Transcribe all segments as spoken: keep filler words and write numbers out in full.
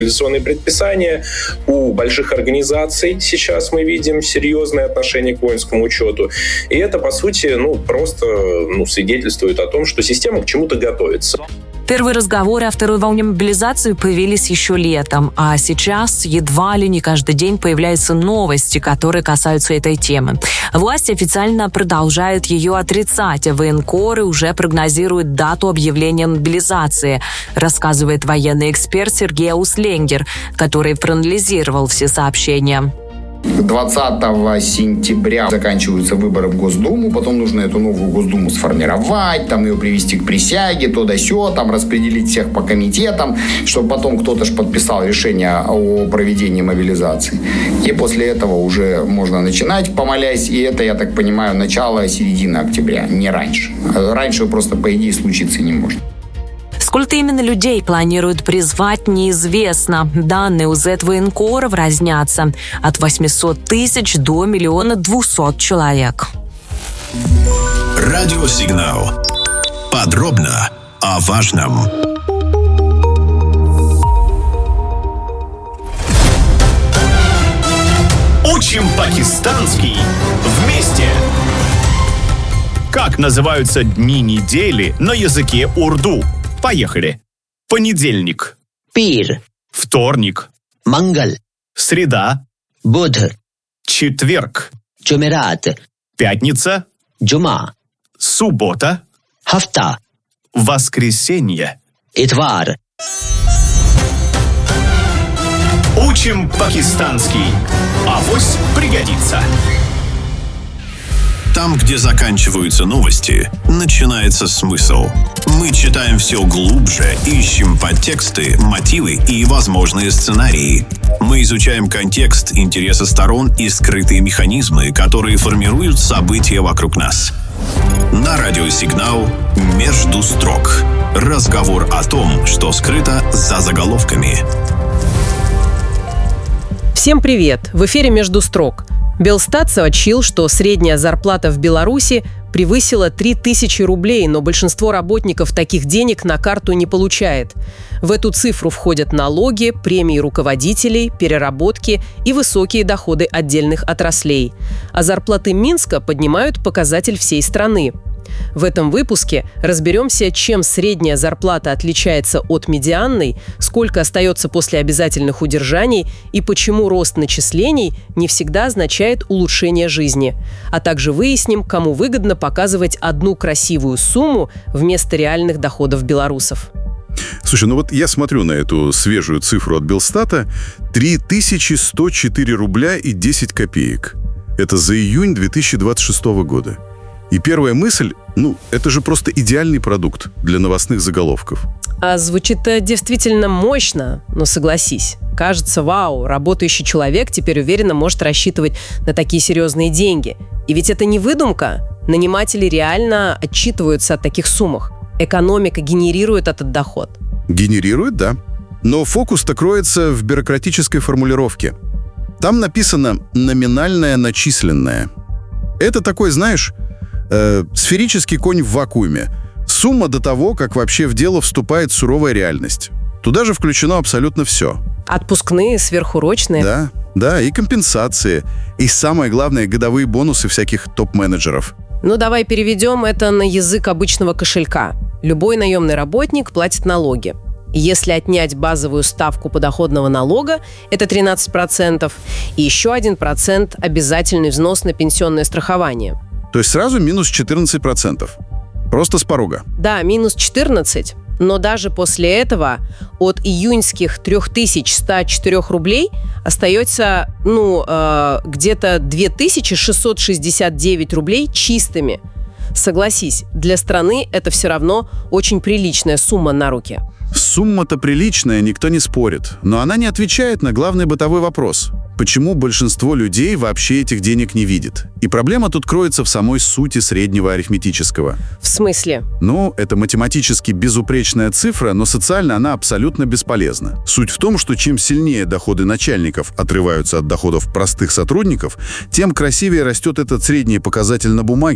Мобилизационные предписания. У больших организаций сейчас мы видим серьезное отношение к воинскому учету. И это, по сути, ну, просто ну, свидетельствует о том, что система к чему-то готовится. Первые разговоры о второй волне мобилизации появились еще летом, а сейчас едва ли не каждый день появляются новости, которые касаются этой темы. Власти официально продолжают ее отрицать, а военкоры уже прогнозируют дату объявления мобилизации, рассказывает военный эксперт Сергей Усленгер, который проанализировал все сообщения. двадцатого сентября заканчиваются выборы в Госдуму, потом нужно эту новую Госдуму сформировать, там ее привести к присяге, то да сё, там распределить всех по комитетам, чтобы потом кто-то ж подписал решение о проведении мобилизации. И после этого уже можно начинать, помолясь, и это, я так понимаю, начало-середина октября, не раньше. Раньше просто, по идее, случиться не может. Сколько именно людей планируют призвать, неизвестно. Данные у зэт-военкоров разнятся от восьмисот тысяч до миллиона двухсот человек. Радиосигнал. Подробно о важном. Учим пакистанский вместе. Как называются дни недели на языке урду? Поехали. Понедельник. Пир. Вторник. Мангал. Среда. Будх. Четверг. Джумерат. Пятница. Джума. Суббота. Хафта. Воскресенье. Итвар. Учим пакистанский. Авось пригодится. Там, где заканчиваются новости, начинается смысл. Мы читаем все глубже, ищем подтексты, мотивы и возможные сценарии. Мы изучаем контекст, интересы сторон и скрытые механизмы, которые формируют события вокруг нас. На радиосигнал «Между строк». Разговор о том, что скрыто за заголовками. Всем привет! В эфире «Между строк». Белстат сообщил, что средняя зарплата в Беларуси превысила три тысячи рублей, но большинство работников таких денег на карту не получает. В эту цифру входят налоги, премии руководителей, переработки и высокие доходы отдельных отраслей. А зарплаты Минска поднимают показатель всей страны. В этом выпуске разберемся, чем средняя зарплата отличается от медианной, сколько остается после обязательных удержаний и почему рост начислений не всегда означает улучшение жизни. А также выясним, кому выгодно показывать одну красивую сумму вместо реальных доходов белорусов. Слушай, ну вот я смотрю на эту свежую цифру от Белстата. три тысячи сто четыре рубля и десять копеек. Это за июнь две тысячи двадцать шестого года. И первая мысль, ну, это же просто идеальный продукт для новостных заголовков. А звучит-то действительно мощно, но согласись. Кажется, вау, работающий человек теперь уверенно может рассчитывать на такие серьезные деньги. И ведь это не выдумка. Наниматели реально отчитываются о таких суммах. Экономика генерирует этот доход. Генерирует, да. Но фокус-то кроется в бюрократической формулировке. Там написано «номинальное начисленное». Это такой, знаешь, э, сферический конь в вакууме. Сумма до того, как вообще в дело вступает суровая реальность. Туда же включено абсолютно все. Отпускные, сверхурочные. Да, да, и компенсации. И самое главное, годовые бонусы всяких топ-менеджеров. Ну, давай переведем это на язык обычного кошелька. Любой наемный работник платит налоги. Если отнять базовую ставку подоходного налога, это тринадцать процентов, и еще один процент обязательный взнос на пенсионное страхование. То есть сразу минус четырнадцать процентов. Просто с порога. Да, минус четырнадцать, но даже после этого от июньских три тысячи сто четыре рублей остается, ну, э, где-то две тысячи шестьсот шестьдесят девять рублей чистыми. Согласись, для страны это все равно очень приличная сумма на руки. Сумма-то приличная, никто не спорит. Но она не отвечает на главный бытовой вопрос. Почему большинство людей вообще этих денег не видит? И проблема тут кроется в самой сути среднего арифметического. В смысле? Ну, это математически безупречная цифра, но социально она абсолютно бесполезна. Суть в том, что чем сильнее доходы начальников отрываются от доходов простых сотрудников, тем красивее растет этот средний показатель на бумаге.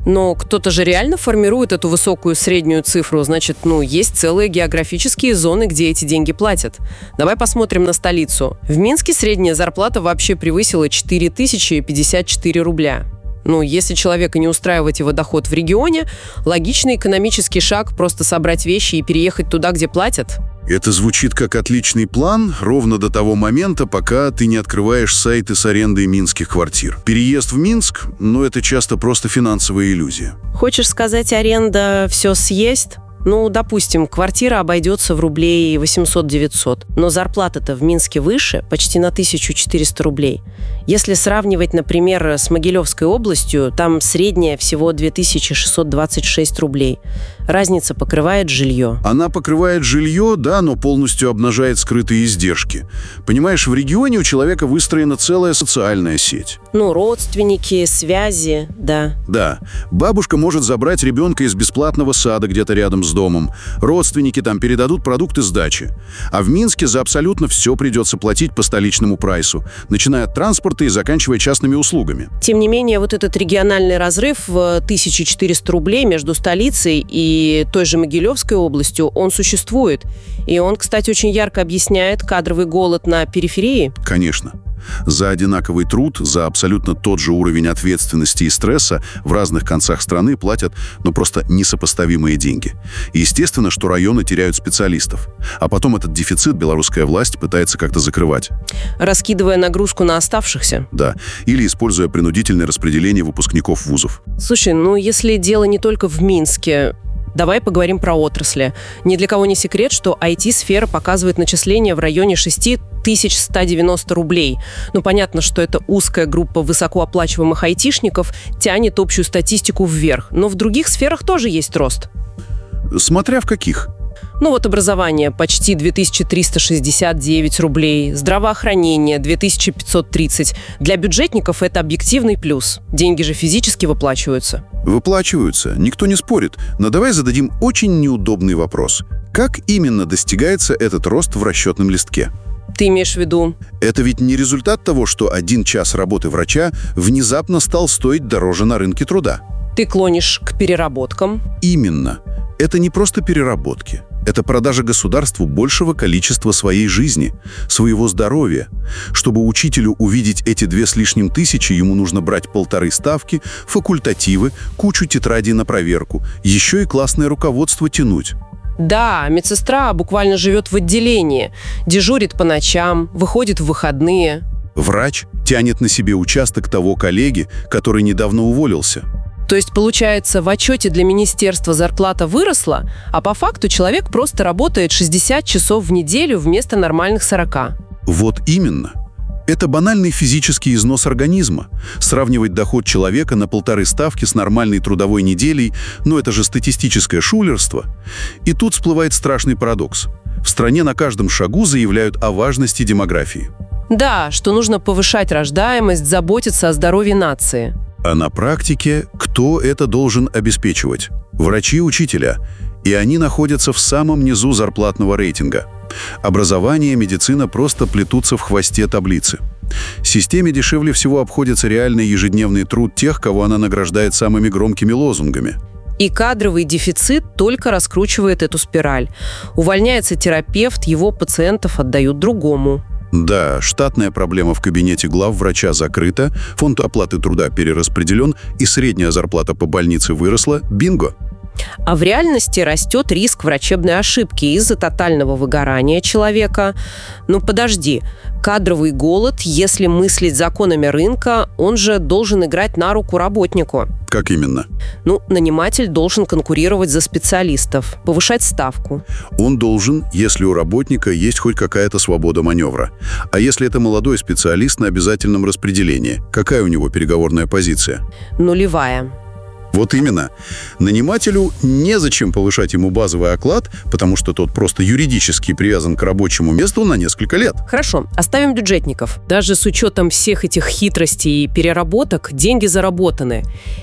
Но кто-то же реально формирует эту высокую среднюю цифру. Значит, ну, есть целые географические зоны, где эти деньги платят. Давай посмотрим на столицу. В Минске средняя зарплата вообще превысила четыре тысячи пятьдесят четыре рубля. Ну, если человека не устраивает его доход в регионе, логичный экономический шаг – просто собрать вещи и переехать туда, где платят. Это звучит как отличный план ровно до того момента, пока ты не открываешь сайты с арендой минских квартир. Переезд в Минск, ну, это часто просто финансовая иллюзия. Хочешь сказать, аренда все съест? Ну, допустим, квартира обойдется в рублей восемьсот-девятьсот, но зарплата-то в Минске выше, почти на тысячу четыреста рублей. Если сравнивать, например, с Могилевской областью, там средняя всего две тысячи шестьсот двадцать шесть рублей. Разница покрывает жилье. Она покрывает жилье, да, но полностью обнажает скрытые издержки. Понимаешь, в регионе у человека выстроена целая социальная сеть. Ну, родственники, связи, да. Да. Бабушка может забрать ребенка из бесплатного сада где-то рядом с домом. Родственники там передадут продукты с дачи. А в Минске за абсолютно все придется платить по столичному прайсу, начиная от транспорта и заканчивая частными услугами. Тем не менее, вот этот региональный разрыв в тысячу четыреста рублей между столицей и той же Могилевской областью, он существует. И он, кстати, очень ярко объясняет кадровый голод на периферии. Конечно. За одинаковый труд, за абсолютно тот же уровень ответственности и стресса в разных концах страны платят, ну, просто несопоставимые деньги. И естественно, что районы теряют специалистов. А потом этот дефицит белорусская власть пытается как-то закрывать. Раскидывая нагрузку на оставшихся. Да. Или используя принудительное распределение выпускников вузов. Слушай, ну, если дело не только в Минске, давай поговорим про отрасли. Ни для кого не секрет, что ай ти-сфера показывает начисления в районе шесть тысяч сто девяносто рублей. Ну, понятно, что эта узкая группа высокооплачиваемых айтишников тянет общую статистику вверх. Но в других сферах тоже есть рост. Смотря в каких. Ну вот образование почти две тысячи триста шестьдесят девять рублей, здравоохранение две тысячи пятьсот тридцать. Для бюджетников это объективный плюс. Деньги же физически выплачиваются. Выплачиваются, никто не спорит. Но давай зададим очень неудобный вопрос. Как именно достигается этот рост в расчетном листке? Ты имеешь в виду? Это ведь не результат того, что один час работы врача внезапно стал стоить дороже на рынке труда. Ты клонишь к переработкам? Именно. Это не просто переработки. Это продажа государству большего количества своей жизни, своего здоровья. Чтобы учителю увидеть эти две с лишним тысячи, ему нужно брать полторы ставки, факультативы, кучу тетрадей на проверку, еще и классное руководство тянуть. Да, медсестра буквально живет в отделении, дежурит по ночам, выходит в выходные. Врач тянет на себе участок того коллеги, который недавно уволился. То есть, получается, в отчете для министерства зарплата выросла, а по факту человек просто работает шестьдесят часов в неделю вместо нормальных сорока. Вот именно. Это банальный физический износ организма. Сравнивать доход человека на полторы ставки с нормальной трудовой неделей, ну это же статистическое шулерство. И тут всплывает страшный парадокс. В стране на каждом шагу заявляют о важности демографии. Да, что нужно повышать рождаемость, заботиться о здоровье нации. А на практике кто это должен обеспечивать? Врачи и учителя. И они находятся в самом низу зарплатного рейтинга. Образование и медицина просто плетутся в хвосте таблицы. Системе дешевле всего обходится реальный ежедневный труд тех, кого она награждает самыми громкими лозунгами. И кадровый дефицит только раскручивает эту спираль. Увольняется терапевт, его пациентов отдают другому. Да, штатная проблема в кабинете главврача закрыта, фонд оплаты труда перераспределен, и средняя зарплата по больнице выросла. Бинго! А в реальности растет риск врачебной ошибки из-за тотального выгорания человека. Ну, подожди, кадровый голод, если мыслить законами рынка, он же должен играть на руку работнику. Как именно? Ну, наниматель должен конкурировать за специалистов, повышать ставку. Он должен, если у работника есть хоть какая-то свобода маневра. А если это молодой специалист на обязательном распределении, какая у него переговорная позиция? Нулевая. Вот именно. Нанимателю незачем повышать ему базовый оклад, потому что тот просто юридически привязан к рабочему месту на несколько лет. Хорошо, оставим бюджетников. Даже с учетом всех этих хитростей и переработок, деньги заработаны.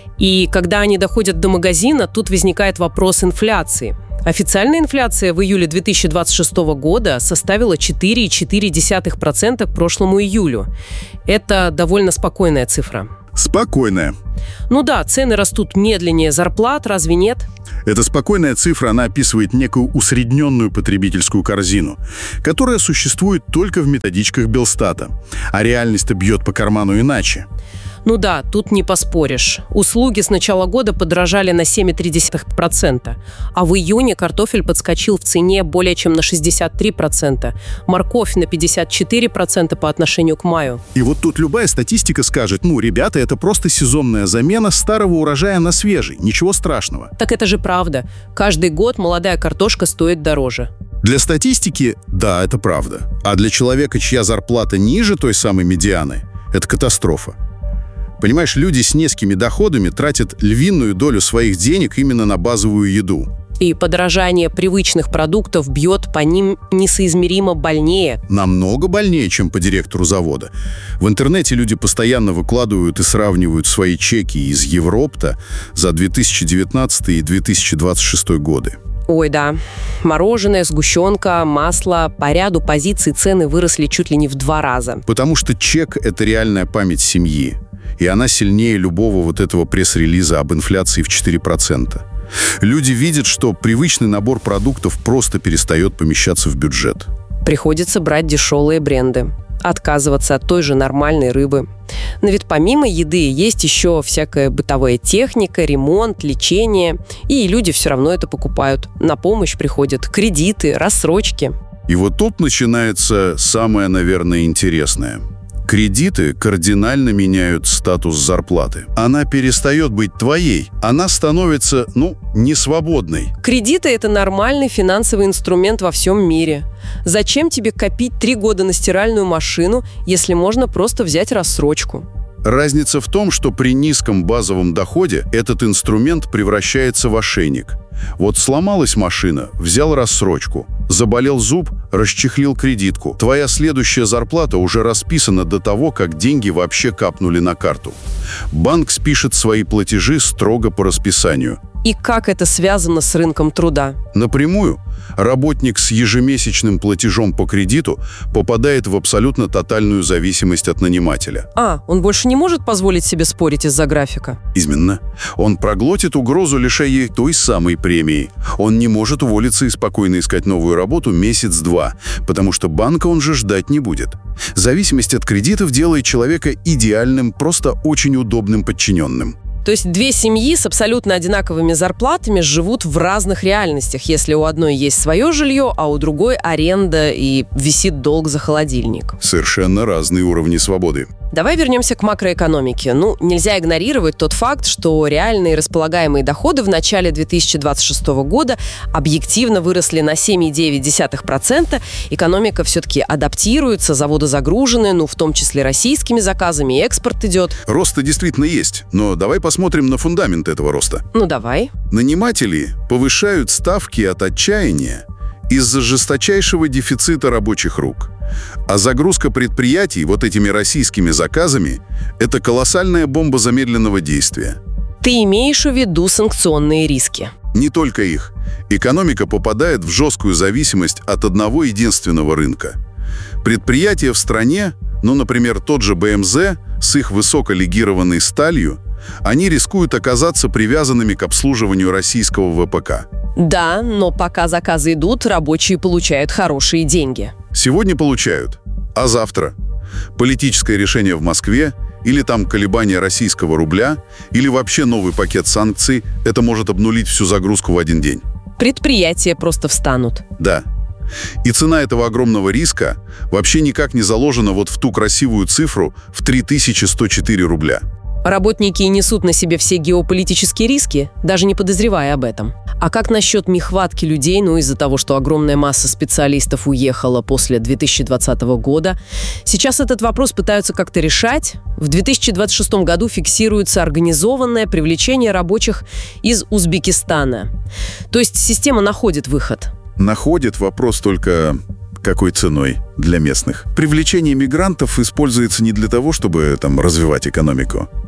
И когда они доходят до магазина, тут возникает вопрос инфляции. Официальная инфляция в июле две тысячи двадцать шестого года составила четыре целых четыре десятых процента к прошлому июлю. Это довольно спокойная цифра. Спокойная. Ну да, цены растут медленнее зарплат, разве нет? Эта спокойная цифра, она описывает некую усредненную потребительскую корзину, которая существует только в методичках Белстата, а реальность-то бьет по карману иначе. Ну да, тут не поспоришь. Услуги с начала года подорожали на семь целых три десятых процента, а в июне картофель подскочил в цене более чем на шестьдесят три процента, морковь на пятьдесят четыре процента по отношению к маю. И вот тут любая статистика скажет, ну, ребята, это просто сезонная замена старого урожая на свежий, ничего страшного. Так это же правда. Каждый год молодая картошка стоит дороже. Для статистики, да, это правда. А для человека, чья зарплата ниже той самой медианы, это катастрофа. Понимаешь, люди с низкими доходами тратят львиную долю своих денег именно на базовую еду. И подорожание привычных продуктов бьет по ним несоизмеримо больнее. Намного больнее, чем по директору завода. В интернете люди постоянно выкладывают и сравнивают свои чеки из Европта за две тысячи девятнадцатый и две тысячи двадцать шестой годы. Ой, да. Мороженое, сгущенка, масло. По ряду позиций цены выросли чуть ли не в два раза. Потому что чек – это реальная память семьи. И она сильнее любого вот этого пресс-релиза об инфляции в четыре процента. Люди видят, что привычный набор продуктов просто перестает помещаться в бюджет. Приходится брать дешевые бренды. Отказываться от той же нормальной рыбы. Но ведь помимо еды есть еще всякая бытовая техника, ремонт, лечение. И люди все равно это покупают. На помощь приходят кредиты, рассрочки. И вот тут начинается самое, наверное, интересное. Кредиты кардинально меняют статус зарплаты. Она перестает быть твоей. Она становится, ну, несвободной. Кредиты – это нормальный финансовый инструмент во всем мире. Зачем тебе копить три года на стиральную машину, если можно просто взять рассрочку? Разница в том, что при низком базовом доходе этот инструмент превращается в ошейник. Вот сломалась машина, взял рассрочку. Заболел зуб, расчехлил кредитку. Твоя следующая зарплата уже расписана до того, как деньги вообще капнули на карту. Банк спишет свои платежи строго по расписанию. И как это связано с рынком труда? Напрямую. Работник с ежемесячным платежом по кредиту попадает в абсолютно тотальную зависимость от нанимателя. А, он больше не может позволить себе спорить из-за графика? Именно. Он проглотит угрозу, лишая ей той самой премии. Он не может уволиться и спокойно искать новую работу месяц-два, потому что банка он же ждать не будет. Зависимость от кредитов делает человека идеальным, просто очень удобным подчиненным. То есть две семьи с абсолютно одинаковыми зарплатами живут в разных реальностях, если у одной есть свое жилье, а у другой аренда и висит долг за холодильник. Совершенно разные уровни свободы. Давай вернемся к макроэкономике. Ну, нельзя игнорировать тот факт, что реальные располагаемые доходы в начале две тысячи двадцать шестого года объективно выросли на семь целых девять десятых процента. Экономика все-таки адаптируется, заводы загружены, ну, в том числе российскими заказами, и экспорт идет. Рост-то действительно есть, но давай посмотрим на фундамент этого роста. Ну, давай. Наниматели повышают ставки от отчаяния из-за жесточайшего дефицита рабочих рук. А загрузка предприятий вот этими российскими заказами – это колоссальная бомба замедленного действия. Ты имеешь в виду санкционные риски? Не только их. Экономика попадает в жесткую зависимость от одного единственного рынка. Предприятия в стране, ну, например, тот же бэ эм зэ с их высоколегированной сталью, они рискуют оказаться привязанными к обслуживанию российского вэ пэ ка. Да, но пока заказы идут, рабочие получают хорошие деньги. Сегодня получают. А завтра? Политическое решение в Москве, или там колебания российского рубля, или вообще новый пакет санкций – это может обнулить всю загрузку в один день. Предприятия просто встанут. Да. И цена этого огромного риска вообще никак не заложена вот в ту красивую цифру в три тысячи сто четыре рубля. Работники несут на себе все геополитические риски, даже не подозревая об этом. А как насчет нехватки людей, ну из-за того, что огромная масса специалистов уехала после две тысячи двадцатого года? Сейчас этот вопрос пытаются как-то решать. В две тысячи двадцать шестом году фиксируется организованное привлечение рабочих из Узбекистана. То есть система находит выход. Находит, вопрос только какой ценой для местных. Привлечение мигрантов используется не для того, чтобы там развивать экономику,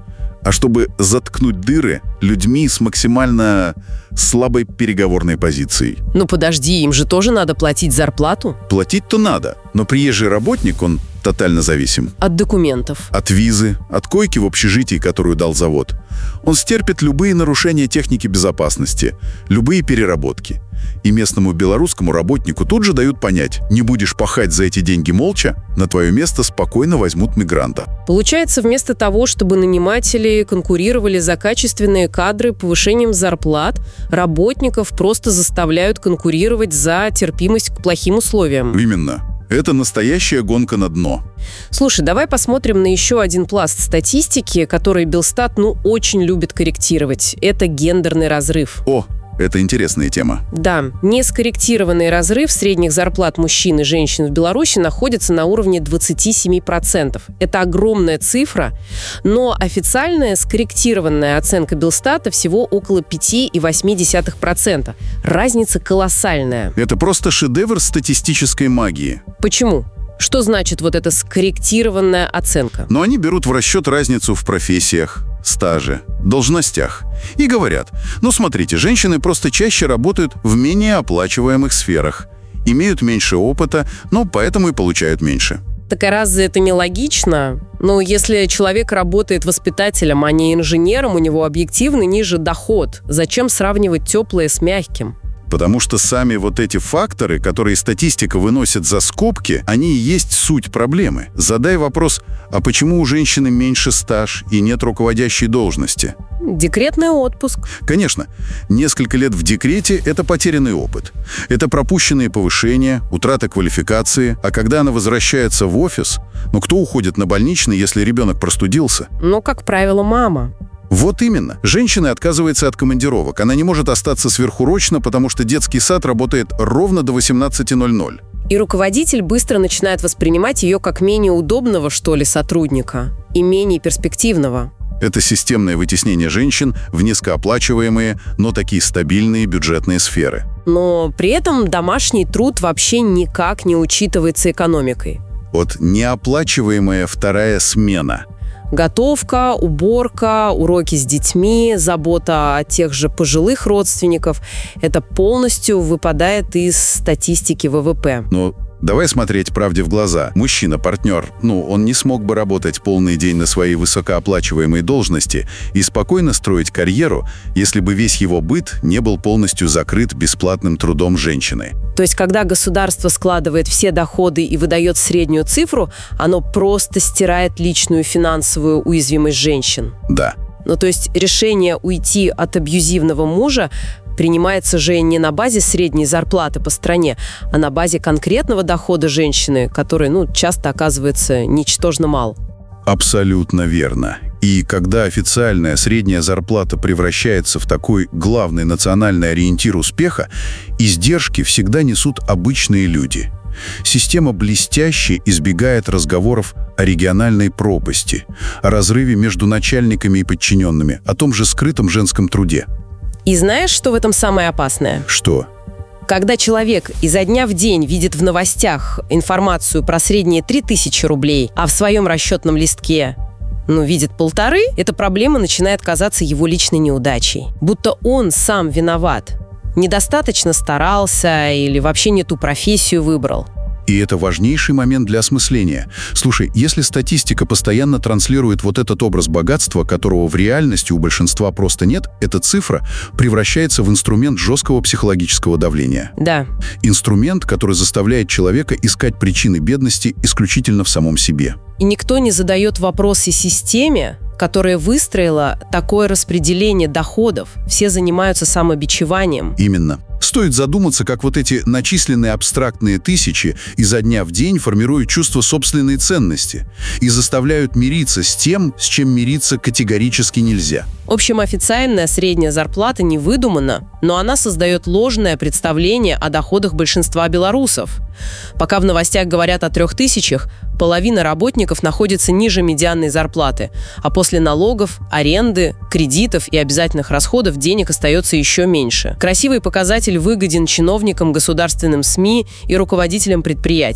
а чтобы заткнуть дыры людьми с максимально слабой переговорной позицией. Ну подожди, им же тоже надо платить зарплату? Платить-то надо, но приезжий работник, он тотально зависим. От документов. От визы, от койки в общежитии, которую дал завод. Он стерпит любые нарушения техники безопасности, любые переработки. И местному белорусскому работнику тут же дают понять: не будешь пахать за эти деньги молча, на твое место спокойно возьмут мигранта. Получается, вместо того, чтобы наниматели конкурировали за качественные кадры повышением зарплат, работников просто заставляют конкурировать за терпимость к плохим условиям. Именно. Это настоящая гонка на дно. Слушай, давай посмотрим на еще один пласт статистики, который Белстат, ну, очень любит корректировать. Это гендерный разрыв. О, это интересная тема. Да, нескорректированный разрыв средних зарплат мужчин и женщин в Беларуси находится на уровне двадцать семь процентов. Это огромная цифра, но официальная скорректированная оценка Белстата всего около пять целых восемь десятых процента. Разница колоссальная. Это просто шедевр статистической магии. Почему? Что значит вот эта скорректированная оценка? Но они берут в расчет разницу в профессиях, стаже, должностях. И говорят: ну смотрите, женщины просто чаще работают в менее оплачиваемых сферах, имеют меньше опыта, но поэтому и получают меньше. Так а разве это не логично? Ну, если человек работает воспитателем, а не инженером, у него объективно ниже доход. Зачем сравнивать теплое с мягким? Потому что сами вот эти факторы, которые статистика выносит за скобки, они и есть суть проблемы. Задай вопрос: а почему у женщины меньше стаж и нет руководящей должности? Декретный отпуск. Конечно, несколько лет в декрете – это потерянный опыт. Это пропущенные повышения, утрата квалификации. А когда она возвращается в офис, ну кто уходит на больничный, если ребенок простудился? Ну, как правило, мама. Вот именно. Женщина отказывается от командировок. Она не может остаться сверхурочно, потому что детский сад работает ровно до восемнадцати ноль-ноль. И руководитель быстро начинает воспринимать ее как менее удобного, что ли, сотрудника и менее перспективного. Это системное вытеснение женщин в низкооплачиваемые, но такие стабильные бюджетные сферы. Но при этом домашний труд вообще никак не учитывается экономикой. Вот неоплачиваемая вторая смена. Готовка, уборка, уроки с детьми, забота о тех же пожилых родственников – это полностью выпадает из статистики вэ вэ пэ. Но давай смотреть правде в глаза. Мужчина, партнер, ну, он не смог бы работать полный день на своей высокооплачиваемой должности и спокойно строить карьеру, если бы весь его быт не был полностью закрыт бесплатным трудом женщины. То есть, когда государство складывает все доходы и выдает среднюю цифру, оно просто стирает личную финансовую уязвимость женщин. Да. Ну, то есть, решение уйти от абьюзивного мужа принимается же не на базе средней зарплаты по стране, а на базе конкретного дохода женщины, который, ну, часто оказывается ничтожно мал. Абсолютно верно. И когда официальная средняя зарплата превращается в такой главный национальный ориентир успеха, издержки всегда несут обычные люди. Система блестяще избегает разговоров о региональной пропасти, о разрыве между начальниками и подчиненными, о том же скрытом женском труде. И знаешь, что в этом самое опасное? Что? Когда человек изо дня в день видит в новостях информацию про средние три тысячи рублей, а в своем расчетном листке, ну, видит полторы, эта проблема начинает казаться его личной неудачей. Будто он сам виноват. Недостаточно старался или вообще не ту профессию выбрал. И это важнейший момент для осмысления. Слушай, если статистика постоянно транслирует вот этот образ богатства, которого в реальности у большинства просто нет, эта цифра превращается в инструмент жесткого психологического давления. Да. Инструмент, который заставляет человека искать причины бедности исключительно в самом себе. И никто не задает вопросы системе, которая выстроила такое распределение доходов. Все занимаются самобичеванием. Именно. Стоит задуматься, как вот эти начисленные абстрактные тысячи изо дня в день формируют чувство собственной ценности и заставляют мириться с тем, с чем мириться категорически нельзя. В общем, официальная средняя зарплата не выдумана, но она создает ложное представление о доходах большинства белорусов. Пока в новостях говорят о трех тысячах, половина работников находится ниже медианной зарплаты, а после налогов, аренды, кредитов и обязательных расходов денег остается еще меньше. Красивый показатель выгоден чиновникам, государственным СМИ и руководителям предприятий.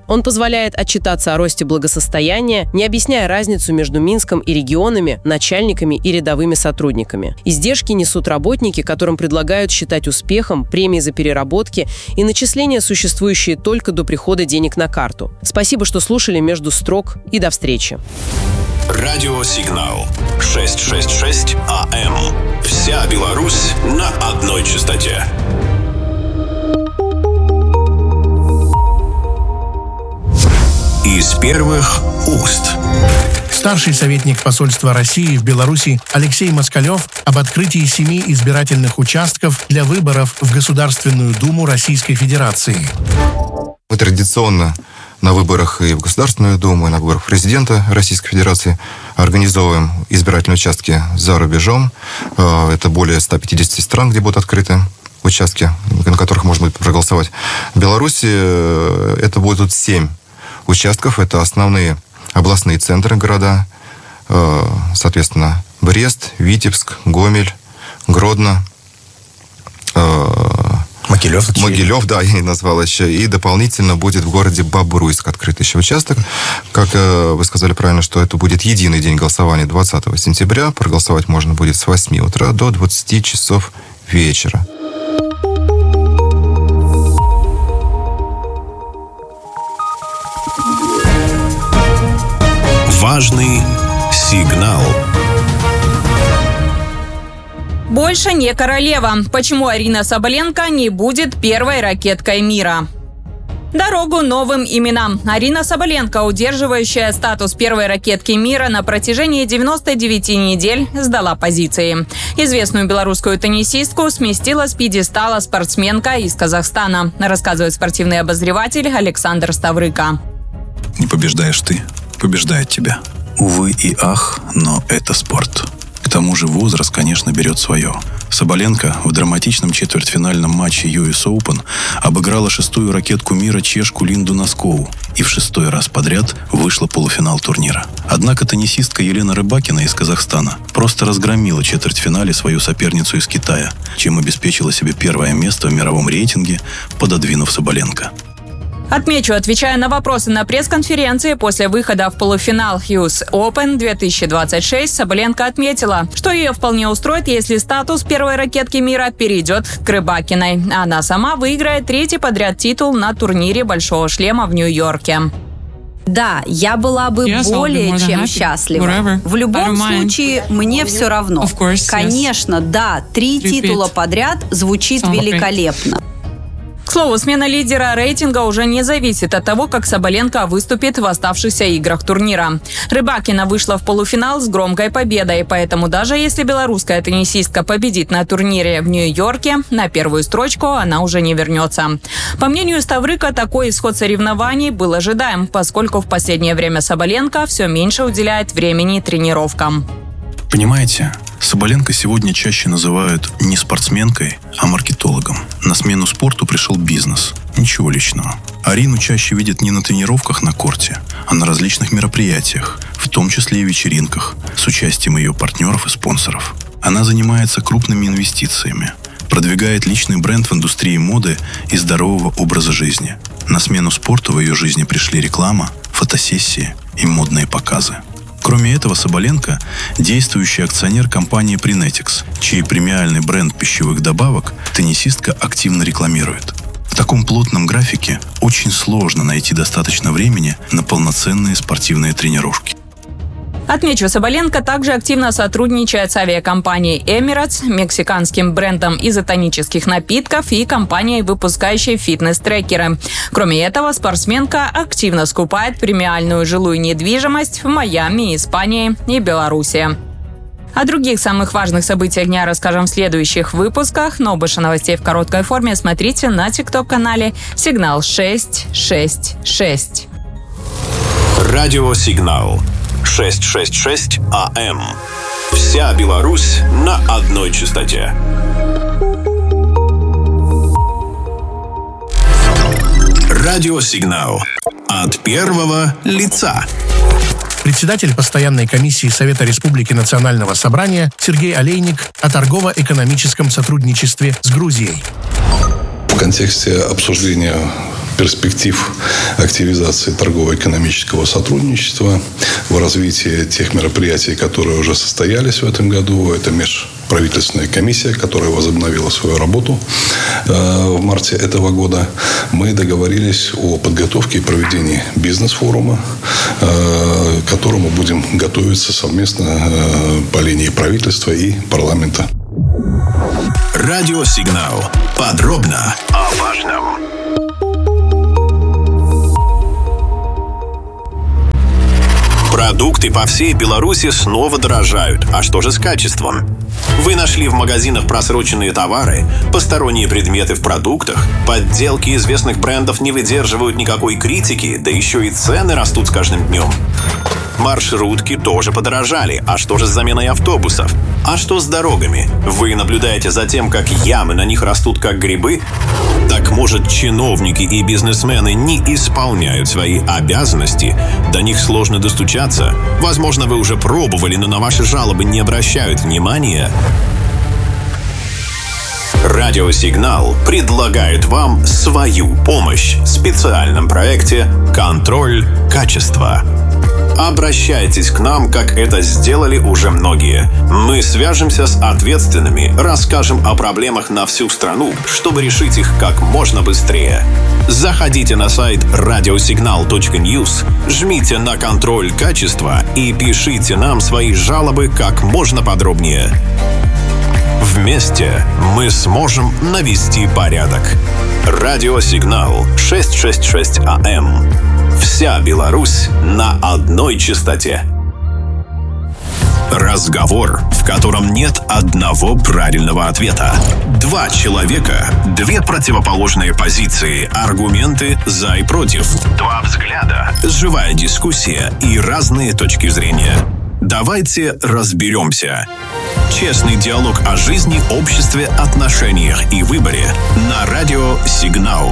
Он позволяет отчитаться о росте благосостояния, не объясняя разницу между Минском и регионами, начальниками и рядовыми сотрудниками. Издержки несут работники, которым предлагают считать успехом премии за переработки и начисления, существующие только до прихода денег на карту. Спасибо, что слушали «Между строк», и до встречи. Радиосигнал шестьсот шестьдесят шесть АМ. Вся Беларусь на одной частоте. Из первых уст. Старший советник посольства России в Беларуси Алексей Москалев об открытии семи избирательных участков для выборов в Государственную Думу Российской Федерации. Мы традиционно на выборах и в Государственную Думу, и на выборах президента Российской Федерации организовываем избирательные участки за рубежом. Это более ста пятидесяти стран, где будут открыты участки, на которых можно будет проголосовать. В Беларуси это будет семь участков. Это основные областные центры города. Соответственно, Брест, Витебск, Гомель, Гродно, Могилев. Могилев, да, я и назвал еще. И дополнительно будет в городе Бобруйск открыт еще участок. Как вы сказали правильно, что это будет единый день голосования двадцатого сентября. Проголосовать можно будет с восьми утра до двадцати часов вечера. Важный сигнал. Больше не королева. Почему Арина Соболенко не будет первой ракеткой мира? Дорогу новым именам. Арина Соболенко, удерживающая статус первой ракетки мира на протяжении девяноста девяти недель, сдала позиции. Известную белорусскую теннисистку сместила с пьедестала спортсменка из Казахстана, рассказывает спортивный обозреватель Александр Ставрыка. Не побеждаешь ты, побеждает тебя. Увы и ах, но это спорт. К тому же возраст, конечно, берет свое. Соболенко в драматичном четвертьфинальном матче ю эс Open обыграла шестую ракетку мира чешку Линду Носкоу и в шестой раз подряд вышла в полуфинал турнира. Однако теннисистка Елена Рыбакина из Казахстана просто разгромила в четвертьфинале свою соперницу из Китая, чем обеспечила себе первое место в мировом рейтинге, пододвинув Соболенко. Отмечу, отвечая на вопросы на пресс-конференции после выхода в полуфинал ю эс Open две тысячи двадцать шесть, Соболенко отметила, что ее вполне устроит, если статус первой ракетки мира перейдет к Рыбакиной. Она сама выиграет третий подряд титул на турнире «Большого шлема» в Нью-Йорке. Да, я была бы yes, более чем счастлива. Whatever. В любом случае, мне все равно. Course, Конечно, yes. да, три Repeat. титула подряд звучит Something. великолепно. К слову, смена лидера рейтинга уже не зависит от того, как Соболенко выступит в оставшихся играх турнира. Рыбакина вышла в полуфинал с громкой победой, поэтому даже если белорусская теннисистка победит на турнире в Нью-Йорке, на первую строчку она уже не вернется. По мнению Ставрыка, такой исход соревнований был ожидаем, поскольку в последнее время Соболенко все меньше уделяет времени тренировкам. Понимаете, Соболенко сегодня чаще называют не спортсменкой, а маркетологом. На смену спорту пришел бизнес. Ничего личного. Арину чаще видят не на тренировках на корте, а на различных мероприятиях, в том числе и вечеринках, с участием ее партнеров и спонсоров. Она занимается крупными инвестициями, продвигает личный бренд в индустрии моды и здорового образа жизни. На смену спорту в ее жизни пришли реклама, фотосессии и модные показы. Кроме этого, Соболенко – действующий акционер компании Prenetics, чей премиальный бренд пищевых добавок теннисистка активно рекламирует. В таком плотном графике очень сложно найти достаточно времени на полноценные спортивные тренировки. Отмечу, Соболенко также активно сотрудничает с авиакомпанией Emirates, мексиканским брендом изотонических напитков и компанией, выпускающей фитнес-трекеры. Кроме этого, спортсменка активно скупает премиальную жилую недвижимость в Майами, Испании и Беларуси. О других самых важных событиях дня расскажем в следующих выпусках, но больше новостей в короткой форме смотрите на тикток-канале «Сигнал шесть шесть шесть». Радиосигнал шестьсот шестьдесят шесть АМ. Вся Беларусь на одной частоте. Радиосигнал от первого лица. Председатель постоянной комиссии Совета Республики Национального собрания Сергей Олейник о торгово-экономическом сотрудничестве с Грузией. В контексте обсуждения перспектив активизации торгово-экономического сотрудничества, в развитии тех мероприятий, которые уже состоялись в этом году. Это межправительственная комиссия, которая возобновила свою работу в марте этого года. Мы договорились о подготовке и проведении бизнес-форума, к которому будем готовиться совместно по линии правительства и парламента. Радиосигнал. Подробно о важном. Продукты по всей Беларуси снова дорожают. А что же с качеством? Вы нашли в магазинах просроченные товары, посторонние предметы в продуктах, подделки известных брендов не выдерживают никакой критики, да еще и цены растут с каждым днем. Маршрутки тоже подорожали. А что же с заменой автобусов? А что с дорогами? Вы наблюдаете за тем, как ямы на них растут как грибы? Так может, чиновники и бизнесмены не исполняют свои обязанности? До них сложно достучаться? Возможно, вы уже пробовали, но на ваши жалобы не обращают внимания? Радиосигнал предлагает вам свою помощь в специальном проекте «Контроль качества». Обращайтесь к нам, как это сделали уже многие. Мы свяжемся с ответственными, расскажем о проблемах на всю страну, чтобы решить их как можно быстрее. Заходите на сайт радиосигнал точка ньюс, жмите на «Контроль качества» и пишите нам свои жалобы как можно подробнее. Вместе мы сможем навести порядок. Радиосигнал шестьсот шестьдесят шесть АМ. Вся Беларусь на одной частоте. Разговор, в котором нет одного правильного ответа. Два человека, две противоположные позиции, аргументы за и против. Два взгляда, живая дискуссия и разные точки зрения. Давайте разберемся. Честный диалог о жизни, обществе, отношениях и выборе на радио «Сигнал».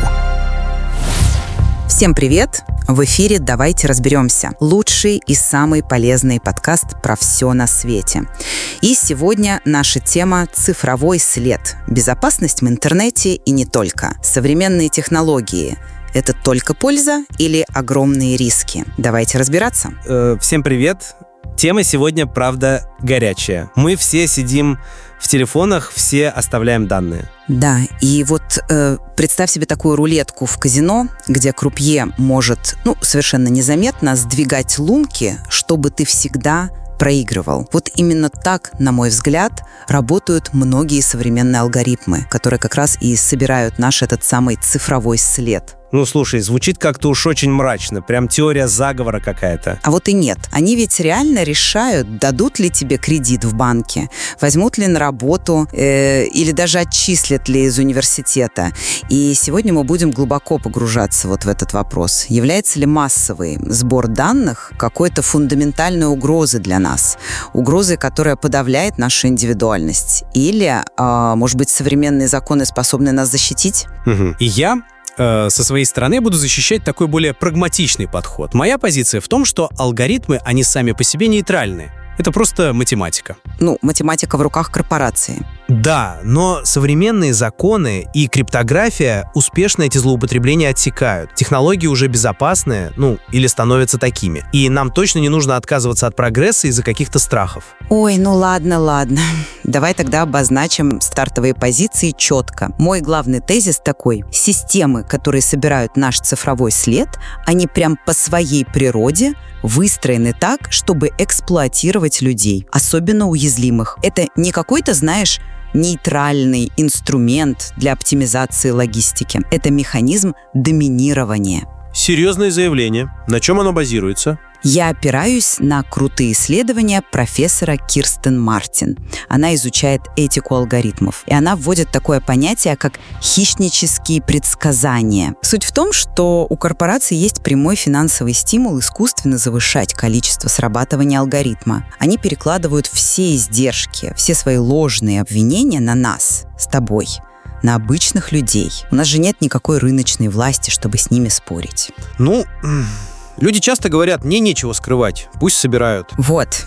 Всем привет! В эфире «Давайте разберемся» – лучший и самый полезный подкаст про все на свете. И сегодня наша тема – цифровой след. Безопасность в интернете и не только. Современные технологии – это только польза или огромные риски? Давайте разбираться. Э, всем привет! Тема сегодня, правда, горячая. Мы все сидим в телефонах, все оставляем данные. Да, и вот э, представь себе такую рулетку в казино, где крупье может, ну, совершенно незаметно сдвигать лунки, чтобы ты всегда проигрывал. Вот именно так, на мой взгляд, работают многие современные алгоритмы, которые как раз и собирают наш этот самый цифровой след. Ну, слушай, звучит как-то уж очень мрачно, прям теория заговора какая-то. А вот и нет. Они ведь реально решают, дадут ли тебе кредит в банке, возьмут ли на работу э, или даже отчислят ли из университета. И сегодня мы будем глубоко погружаться вот в этот вопрос. Является ли массовый сбор данных какой-то фундаментальной угрозой для нас? Угрозой, которая подавляет нашу индивидуальность? Или, э, может быть, современные законы способны нас защитить? Угу. И я... со своей стороны буду защищать такой более прагматичный подход. Моя позиция в том, что алгоритмы, они сами по себе нейтральны. Это просто математика. Ну, математика в руках корпорации. Да, но современные законы и криптография успешно эти злоупотребления отсекают. Технологии уже безопасные, ну, или становятся такими. И нам точно не нужно отказываться от прогресса из-за каких-то страхов. Ой, ну ладно, ладно. Давай тогда обозначим стартовые позиции четко. Мой главный тезис такой. Системы, которые собирают наш цифровой след, они прям по своей природе выстроены так, чтобы эксплуатировать людей, особенно уязвимых. Это не какой-то, знаешь, нейтральный инструмент для оптимизации логистики. Это механизм доминирования. Серьезное заявление. На чем оно базируется? Я опираюсь на крутые исследования профессора Кирстен Мартин. Она изучает этику алгоритмов. И она вводит такое понятие, как хищнические предсказания. Суть в том, что у корпораций есть прямой финансовый стимул искусственно завышать количество срабатывания алгоритма. Они перекладывают все издержки, все свои ложные обвинения на нас, с тобой, на обычных людей. У нас же нет никакой рыночной власти, чтобы с ними спорить. Ну... Люди часто говорят, мне нечего скрывать, пусть собирают. Вот.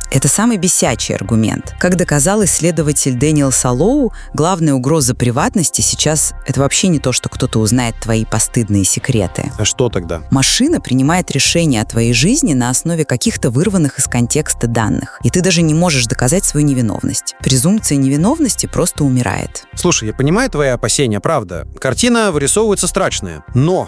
Это самый бесячий аргумент. Как доказал исследователь Дэниел Салоу, главная угроза приватности сейчас — это вообще не то, что кто-то узнает твои постыдные секреты. А что тогда? Машина принимает решение о твоей жизни на основе каких-то вырванных из контекста данных. И ты даже не можешь доказать свою невиновность. Презумпция невиновности просто умирает. Слушай, я понимаю твои опасения, правда. Картина вырисовывается страшная. Но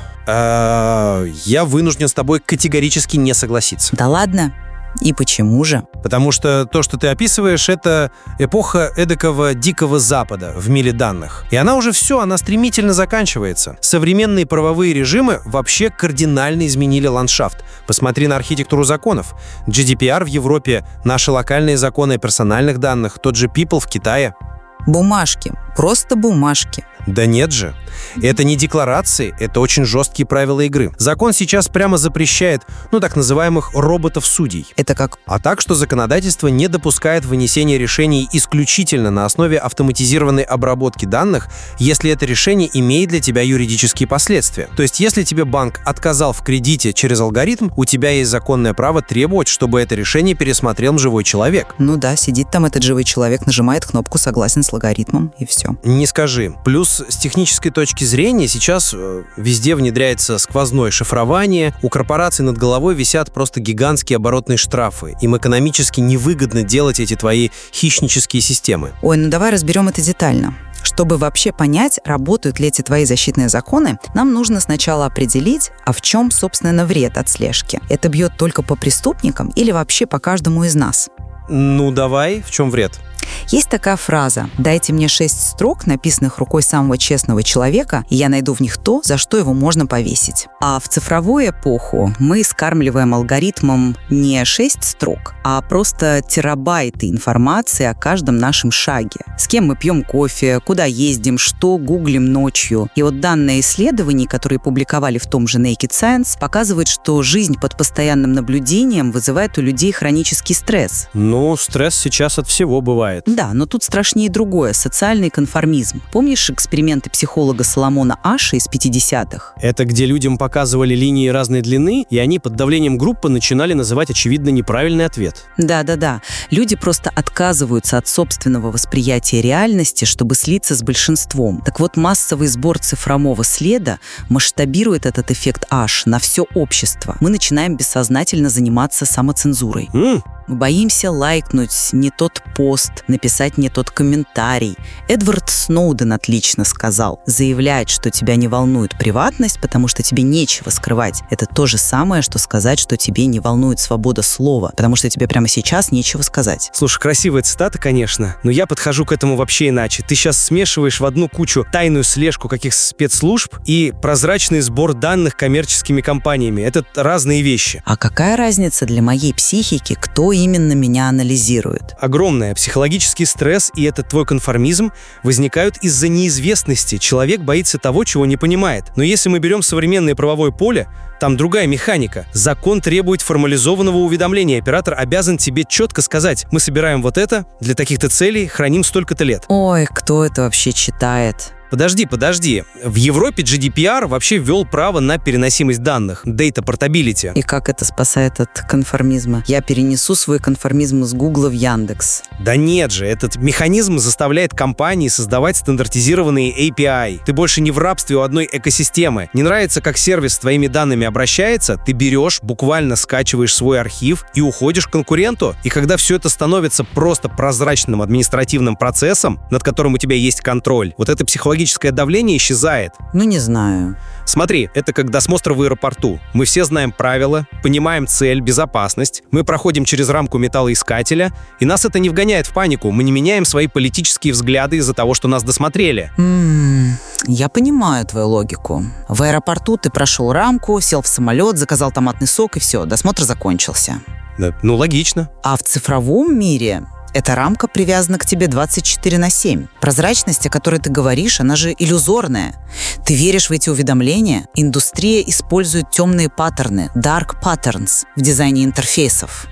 э, я вынужден с тобой категорически не согласиться. Да ладно? И почему же? Потому что то, что ты описываешь, это эпоха эдакого дикого запада в мире данных. И она уже все, она стремительно заканчивается. Современные правовые режимы вообще кардинально изменили ландшафт. Посмотри на архитектуру законов. джи ди пи ар в Европе, наши локальные законы о персональных данных, тот же People в Китае. Бумажки. Просто бумажки. Да нет же. Это не декларации, это очень жесткие правила игры. Закон сейчас прямо запрещает, ну, так называемых роботов-судей. Это как? А так, что законодательство не допускает вынесения решений исключительно на основе автоматизированной обработки данных, если это решение имеет для тебя юридические последствия. То есть, если тебе банк отказал в кредите через алгоритм, у тебя есть законное право требовать, чтобы это решение пересмотрел живой человек. Ну да, сидит там этот живой человек, нажимает кнопку «Согласен с алгоритмом» и все. Не скажи. Плюс с технической точки зрения сейчас э, везде внедряется сквозное шифрование, у корпораций над головой висят просто гигантские оборотные штрафы. Им экономически невыгодно делать эти твои хищнические системы. Ой, ну давай разберем это детально. Чтобы вообще понять, работают ли эти твои защитные законы, нам нужно сначала определить, а в чем, собственно, вред от слежки. Это бьет только по преступникам или вообще по каждому из нас? Ну давай, в чем вред? Есть такая фраза: «Дайте мне шесть строк, написанных рукой самого честного человека, и я найду в них то, за что его можно повесить». А в цифровую эпоху мы скармливаем алгоритмам не шесть строк, а просто терабайты информации о каждом нашем шаге. С кем мы пьем кофе, куда ездим, что гуглим ночью. И вот данные исследований, которые публиковали в том же Naked Science, показывают, что жизнь под постоянным наблюдением вызывает у людей хронический стресс. Ну, стресс сейчас от всего бывает. Да, но тут страшнее другое – социальный конформизм. Помнишь эксперименты психолога Соломона Аша из пятидесятых? Это где людям показывали линии разной длины, и они под давлением группы начинали называть очевидно неправильный ответ. Да-да-да. Люди просто отказываются от собственного восприятия реальности, чтобы слиться с большинством. Так вот, массовый сбор цифрового следа масштабирует этот эффект Аш на все общество. Мы начинаем бессознательно заниматься самоцензурой. Mm. Мы боимся лайкнуть не тот пост, написать не тот комментарий. Эдвард Сноуден отлично сказал: заявлять, что тебя не волнует приватность, потому что тебе нечего скрывать, это то же самое, что сказать, что тебе не волнует свобода слова, потому что тебе прямо сейчас нечего сказать. Слушай, красивая цитата, конечно, но я подхожу к этому вообще иначе. Ты сейчас смешиваешь в одну кучу тайную слежку каких-то спецслужб и прозрачный сбор данных коммерческими компаниями. Это разные вещи. А какая разница для моей психики, кто именно меня анализирует? Огромная. Психологический стресс и этот твой конформизм возникают из-за неизвестности. Человек боится того, чего не понимает. Но если мы берем современное правовое поле, там другая механика. Закон требует формализованного уведомления. Оператор обязан тебе четко сказать: мы собираем вот это, для таких-то целей храним столько-то лет. Ой, кто это вообще читает? Подожди, подожди. В Европе джи ди пи ар вообще ввел право на переносимость данных, data portability. И как это спасает от конформизма? Я перенесу свой конформизм из Гугла в Яндекс. Да нет же, этот механизм заставляет компании создавать стандартизированные эй пи ай. Ты больше не в рабстве у одной экосистемы. Не нравится, как сервис с твоими данными обращается, ты берешь, буквально скачиваешь свой архив и уходишь к конкуренту. И когда все это становится просто прозрачным административным процессом, над которым у тебя есть контроль, вот это психологическое давление исчезает. Ну, не знаю. Смотри, это как досмотр в аэропорту. Мы все знаем правила, понимаем цель, безопасность. Мы проходим через рамку металлоискателя, и нас это не вгоняет в панику. Мы не меняем свои политические взгляды из-за того, что нас досмотрели. М-м, я понимаю твою логику. В аэропорту ты прошел рамку, сел в самолет, заказал томатный сок, и все, досмотр закончился. Да, ну, логично. А в цифровом мире эта рамка привязана к тебе двадцать четыре на семь. Прозрачность, о которой ты говоришь, она же иллюзорная. Ты веришь в эти уведомления? Индустрия использует темные паттерны, dark patterns, в дизайне интерфейсов.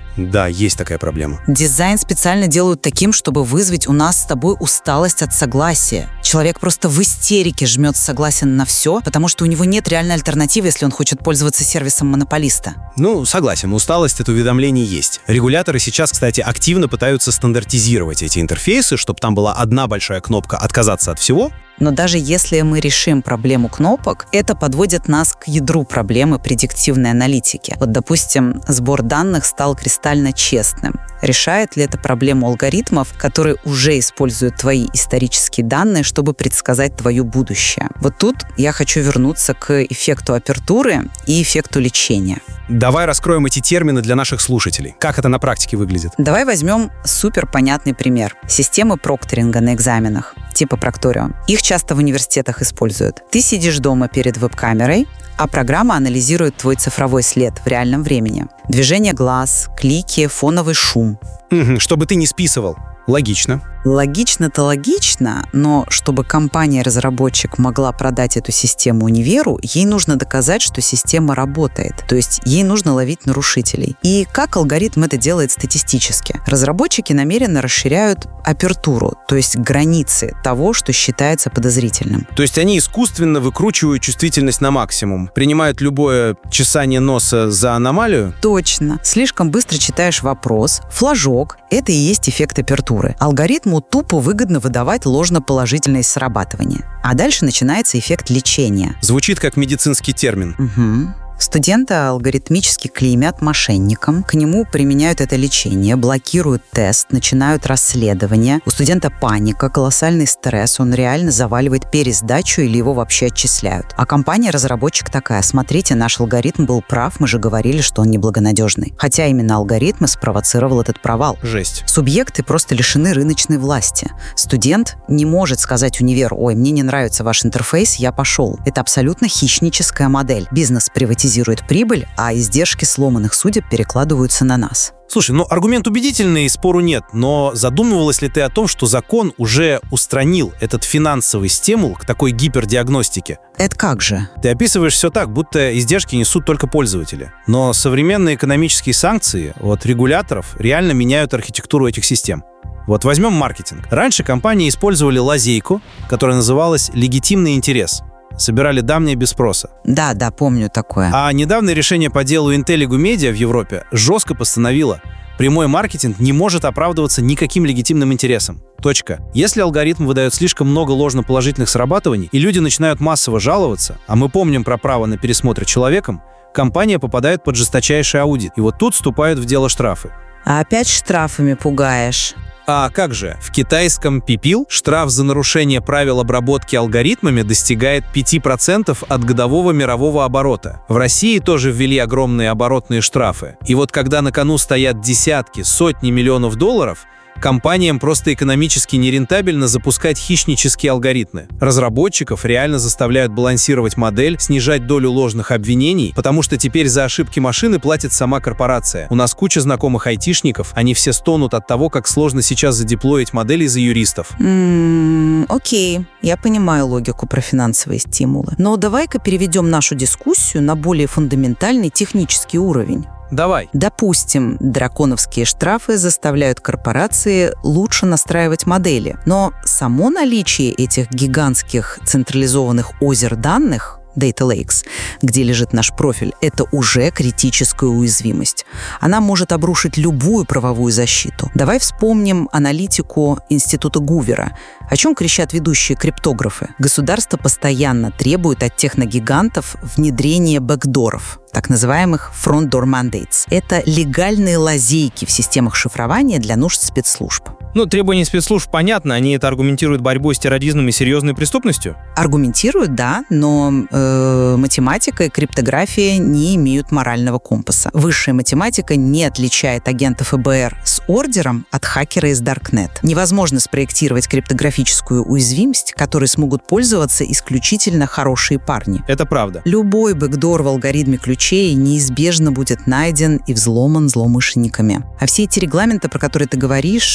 Да, есть такая проблема. Дизайн специально делают таким, чтобы вызвать у нас с тобой усталость от согласия. Человек просто в истерике жмет согласен на все, потому что у него нет реальной альтернативы, если он хочет пользоваться сервисом монополиста. Ну, согласен, усталость от уведомлений есть. Регуляторы сейчас, кстати, активно пытаются стандартизировать эти интерфейсы, чтобы там была одна большая кнопка «отказаться от всего». Но даже если мы решим проблему кнопок, это подводит нас к ядру проблемы предиктивной аналитики. Вот, допустим, сбор данных стал кристально честным. Решает ли это проблему алгоритмов, которые уже используют твои исторические данные, чтобы предсказать твое будущее? Вот тут я хочу вернуться к эффекту апертуры и эффекту лечения. Давай раскроем эти термины для наших слушателей. Как это на практике выглядит? Давай возьмем супер понятный пример. Системы прокторинга на экзаменах, типа Прокторио. Их часто в университетах используют. Ты сидишь дома перед веб-камерой, а программа анализирует твой цифровой след в реальном времени. Движение глаз, клики, фоновый шум. Угу, чтобы ты не списывал. Логично. Логично-то логично, но чтобы компания-разработчик могла продать эту систему универу, ей нужно доказать, что система работает. То есть ей нужно ловить нарушителей. И как алгоритм это делает статистически? Разработчики намеренно расширяют апертуру, то есть границы того, что считается подозрительным. То есть они искусственно выкручивают чувствительность на максимум, принимают любое чесание носа за аномалию? Точно. Слишком быстро читаешь вопрос, флажок — это и есть эффект апертуры. Алгоритм тупо выгодно выдавать ложноположительное срабатывание. А дальше начинается эффект лечения. Звучит как медицинский термин. Угу. Студента алгоритмически клеймят мошенником, к нему применяют это лечение, блокируют тест, начинают расследование. У студента паника, колоссальный стресс, он реально заваливает пересдачу или его вообще отчисляют. А компания-разработчик такая: смотрите, наш алгоритм был прав, мы же говорили, что он неблагонадежный. Хотя именно алгоритм спровоцировал этот провал. Жесть. Субъекты просто лишены рыночной власти. Студент не может сказать универу: ой, мне не нравится ваш интерфейс, я пошел. Это абсолютно хищническая модель. Бизнес приватизирует прибыль, а издержки сломанных судеб перекладываются на нас. Слушай, ну аргумент убедительный, спору нет, но задумывалась ли ты о том, что закон уже устранил этот финансовый стимул к такой гипердиагностике? Это как же? Ты описываешь все так, будто издержки несут только пользователи. Но современные экономические санкции от регуляторов реально меняют архитектуру этих систем. Вот возьмем маркетинг. Раньше компании использовали лазейку, которая называлась «легитимный интерес». Собирали данные без спроса. Да, да, помню такое. А недавнее решение по делу Intelligo Media в Европе жестко постановило: прямой маркетинг не может оправдываться никаким легитимным интересом. Точка. Если алгоритм выдает слишком много ложноположительных срабатываний, и люди начинают массово жаловаться, а мы помним про право на пересмотр человеком, компания попадает под жесточайший аудит. И вот тут вступают в дело штрафы. А опять штрафами пугаешь. А как же? В китайском пипил штраф за нарушение правил обработки алгоритмами достигает пять процентов от годового мирового оборота. В России тоже ввели огромные оборотные штрафы. И вот когда на кону стоят десятки, сотни миллионов долларов, компаниям просто экономически нерентабельно запускать хищнические алгоритмы. Разработчиков реально заставляют балансировать модель, снижать долю ложных обвинений, потому что теперь за ошибки машины платит сама корпорация. У нас куча знакомых айтишников, они все стонут от того, как сложно сейчас задеплоить модели за юристов. М-м, окей, я понимаю логику про финансовые стимулы. Но давай-ка переведем нашу дискуссию на более фундаментальный технический уровень. Давай. Допустим, драконовские штрафы заставляют корпорации лучше настраивать модели. Но само наличие этих гигантских централизованных озер данных, Data Lakes, где лежит наш профиль, это уже критическая уязвимость. Она может обрушить любую правовую защиту. Давай вспомним аналитику Института Гувера. О чем кричат ведущие криптографы? Государство постоянно требует от техногигантов внедрения бэкдоров, так называемых front-door mandates. Это легальные лазейки в системах шифрования для нужд спецслужб. Ну, требования спецслужб понятно, они это аргументируют борьбой с терроризмом и серьезной преступностью? Аргументируют, да, но э, математика и криптография не имеют морального компаса. Высшая математика не отличает агентов эф бэ эр с ордером от хакера из Darknet. Невозможно спроектировать криптографическую уязвимость, которой смогут пользоваться исключительно хорошие парни. Это правда. Любой бэкдор в алгоритме ключей неизбежно будет найден и взломан злоумышленниками. А все эти регламенты, про которые ты говоришь, ну там